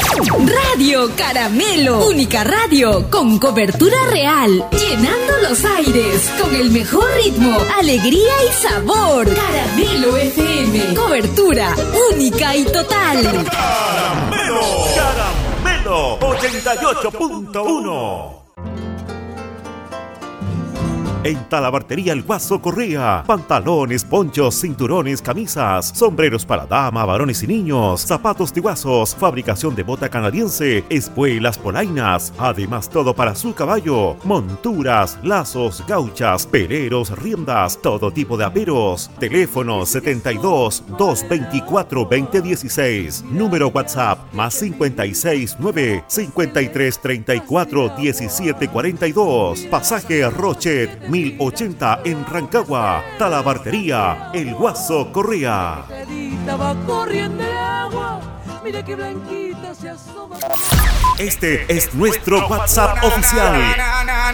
Radio Caramelo, única radio con cobertura real, llenando los aires con el mejor ritmo, alegría y sabor. Caramelo FM, cobertura única y total. Caramelo, Caramelo 88.1. En Talabartería El Guaso Correa, pantalones, ponchos, cinturones, camisas, sombreros para dama, varones y niños, zapatos tiguazos, fabricación de bota canadiense, espuelas polainas, además todo para su caballo, monturas, lazos, gauchas, peleros, riendas, todo tipo de aperos. Teléfono 72 224 2016, número WhatsApp más 56 9 53 34 17 42, pasaje Rochet 1080 en Rancagua. Talabartería El Guaso Correa. Este es nuestro WhatsApp oficial.